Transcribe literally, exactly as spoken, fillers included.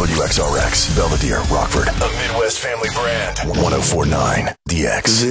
W X R X, Belvedere, Rockford, a Midwest family brand. ten forty-nine D X.